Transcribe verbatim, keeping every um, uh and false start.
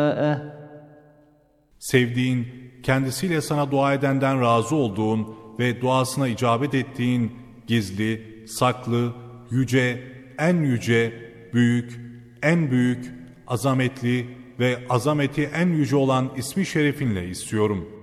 دعاءه Sevdiğin, kendisiyle sana dua edenden razı olduğun ve duasına icabet ettiğin gizli, saklı, yüce, en yüce, büyük, en büyük, azametli ve azameti en yüce olan ismi şerefinle istiyorum.